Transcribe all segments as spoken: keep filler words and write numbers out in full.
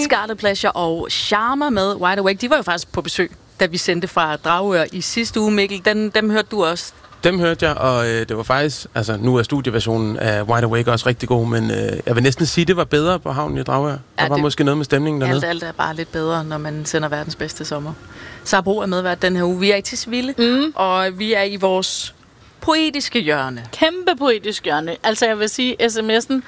Scarlet Pleasure og Charmer med Wide Awake. De var jo faktisk på besøg, da vi sendte fra Dragør i sidste uge, Mikkel. Den, dem hørte du også. Dem hørte jeg, og øh, det var faktisk... Altså, nu er studieversionen af Wide Awake også rigtig god, men øh, jeg vil næsten sige, det var bedre på havnen i Dragør. Der ja, var det, måske noget med stemningen dernede. Alt, alt er bare lidt bedre, når man sender verdens bedste sommer. Sara Bro er medvært den her uge. Vi er i Tisvilde, mm. og vi er i vores poetiske hjørne. Kæmpe poetisk hjørne. Altså, jeg vil sige, sms'en,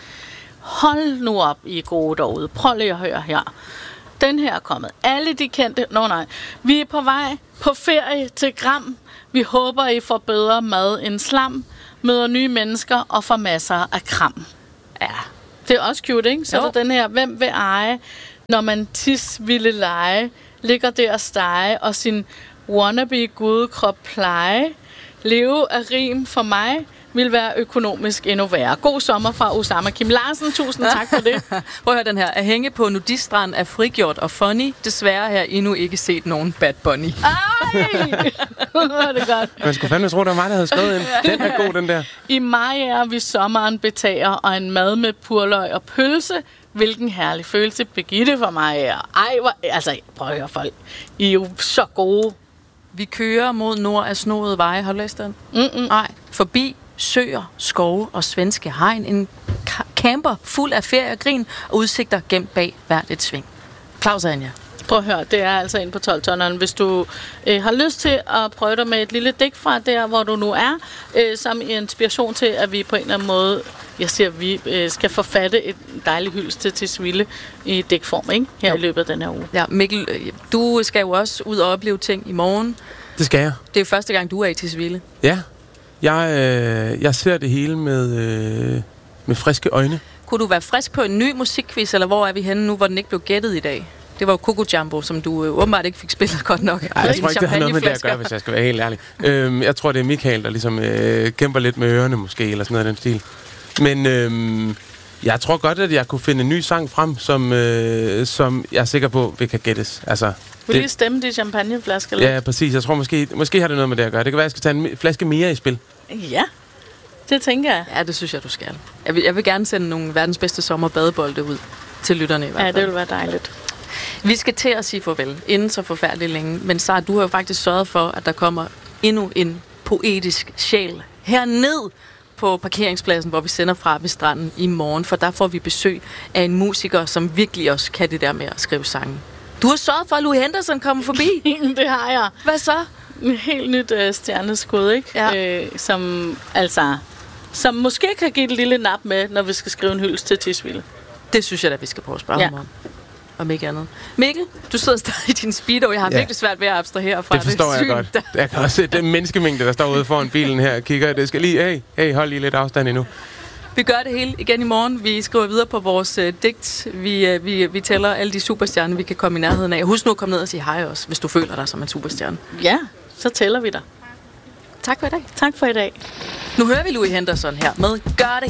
hold nu op, I gode derude. Prøv lige at høre her. Den her er kommet. Alle de kendte... Nå nej. Vi er på vej på ferie til Gram. Vi håber, I får bedre mad end slam, møder nye mennesker og får masser af kram. Ja, det er også cute, ikke? Så jo. Er der den her, hvem vil eje, når man tis ville lege, ligger der og stege og sin wannabe gudekrop pleje. Leve af rim for mig vil være økonomisk endnu værre. God sommer fra Osama Kim Larsen. Tusind tak for det. Prøv at høre den her. At hænge på nudiststrand er frigjort og funny. Desværre har jeg endnu ikke set nogen Bad Bunny. Ej! Det er godt. Man skulle fandme tro, der var mig, der havde skrevet ind. Den er god, den der. I maj er vi sommeren betager, og en mad med purløg og pølse. Hvilken herlig følelse Birgitte for mig er. Ej, hvor... Altså, prøv at høre folk. I er jo så gode. Vi kører mod nord af snoede veje. Har du læst den? Mm-mm. Nej. Forbi søer, skove og svenske hegn. En ka- camper fuld af ferie og grin og udsigter gemt bag hvert et sving. Claus og Anja. Prøv at høre, det er altså ind på tolv-tonneren. Hvis du øh, har lyst til at prøve dig med et lille digt fra der, hvor du nu er, øh, som inspiration til, at vi på en eller anden måde, jeg siger, vi øh, skal forfatte et dejligt hyldest til Tisvilde i digtform, ikke? Her jo. I løbet af den her uge. Ja, Mikkel, du skal jo også ud og opleve ting i morgen. Det skal jeg. Det er jo første gang, du er i Tisvilde. Ja. Jeg, øh, jeg ser det hele med, øh, med friske øjne. Kunne du være frisk på en ny musikquiz, eller hvor er vi henne nu, hvor den ikke blev gættet i dag? Det var jo Coco Jumbo, som du øh, åbenbart ikke fik spillet godt nok. Nej, jeg tror ikke, det har noget med det at gøre, hvis jeg skal være helt ærlig. øhm, jeg tror, det er Michael, der ligesom øh, kæmper lidt med ørerne måske, eller sådan noget af den stil. Men øh, jeg tror godt, at jeg kunne finde en ny sang frem, som, øh, som jeg er sikker på, vi kan gættes. Altså, vil du lige stemme de champagneflasker lidt? Ja, præcis. Jeg tror måske, måske har det noget med det at gøre. Det kan være, at jeg skal tage en flaske mere i spil. Ja, det tænker jeg. Ja, det synes jeg, du skal. Jeg vil, jeg vil gerne sende nogle verdens bedste sommerbadebolde ud til lytterne i hvert fald. Ja, det vil være dejligt. Vi skal til at sige farvel, inden så forfærdeligt længe. Men Sara, du har jo faktisk sørget for, at der kommer endnu en poetisk sjæl herned på parkeringspladsen, hvor vi sender fra ved stranden i morgen. For der får vi besøg af en musiker, som virkelig også kan det der med at skrive sange. Du har sørget for, at Louis Henderson kommer forbi. Det har jeg. Hvad så? Et helt nyt øh, stjerneskud, ikke? Ja. Øh, som altså... Som måske kan give et lille nap med, når vi skal skrive en hyldest til Tisvilde. Det synes jeg da, vi skal prøve at spørge ja. ham om. Om ikke andet. Mikkel, du sidder stadig i din speedo. Jeg har ja. virkelig svært ved at abstrahere fra det. Det forstår det jeg godt. Jeg kan også se den menneskemængde, der står ude foran bilen her og kigger. Det skal lige, hey, hey, hold lige lidt afstand endnu. Vi gør det hele igen i morgen. Vi skriver videre på vores uh, digt. Vi, uh, vi, vi tæller alle de superstjerner, vi kan komme i nærheden af. Husk nu at komme ned og sige hej også, hvis du føler dig som en superstjerne. Ja, så tæller vi dig. Tak for i dag. Tak for i dag. Nu hører vi Louis Henderson her med Gør det